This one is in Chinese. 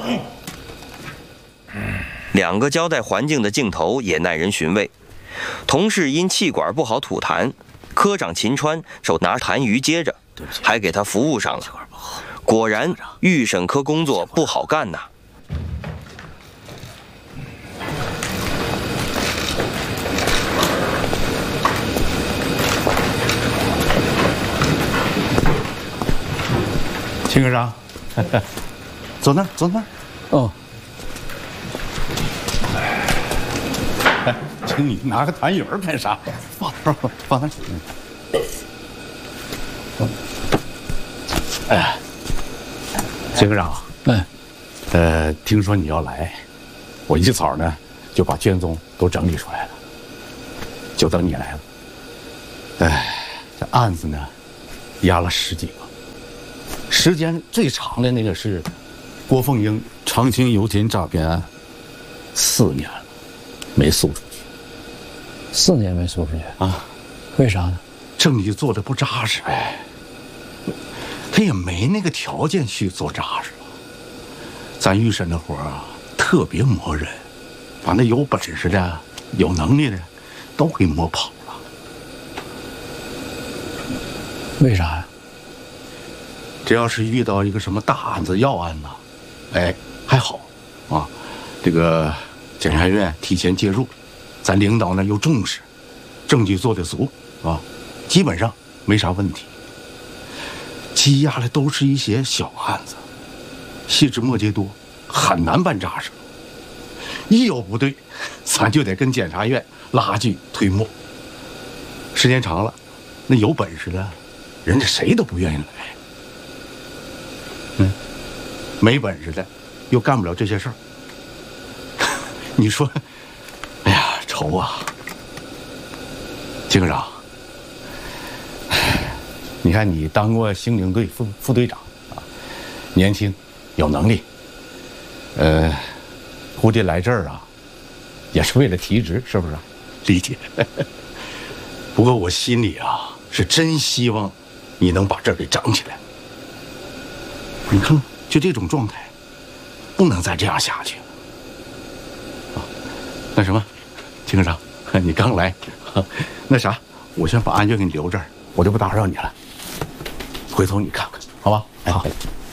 2个交代环境的镜头也耐人寻味。同事因气管不好吐痰，科长秦川手拿痰盂接着，还给他服务上了。果然，预审科工作不好干呐。 秦科长，坐那儿，坐那儿。 哦。 哎，请你拿个痰盂儿干啥？放那儿。哎，秦科长，听说你要来，我一早呢就把卷宗都整理出来了，就等你来了。哎，这案子呢压了10几个。时间最长的那个是郭凤英长青油田诈骗案，4年了，没诉出去。 4年没诉出去啊？ 为啥呢？ 证据做的不扎实呗。他也没那个条件去做扎实了。咱预审的活啊，特别磨人，把那有本事的、有能力的都给磨跑了。 为啥呀？ 这要是遇到一个什么大案子、要案呢，哎，还好，啊，这个检察院提前介入，咱领导呢又重视，证据做得足，啊，基本上没啥问题。积压的都是一些小案子，细枝末节多，很难办扎实。一有不对，咱就得跟检察院拉锯推磨。时间长了，那有本事的，人家谁都不愿意来。没本事的，又干不了这些事儿。你说，哎呀，愁啊！金科长，你看你当过刑警队副队长啊，年轻，有能力。估计来这儿啊，也是为了提职，是不是？理解。不过我心里啊，是真希望你能把这儿给整起来。你看看。就这种状态，不能再这样下去了。啊，那什么，秦科长，你刚来，那啥，我先把案卷给你留这儿，我就不打扰你了。回头你看看，好吧？好。